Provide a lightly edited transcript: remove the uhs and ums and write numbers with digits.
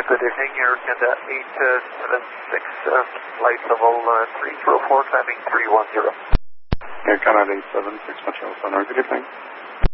good evening. Air Canada 876, flight level 304, climbing 310. Air Canada 876, Metro Sonar, good evening.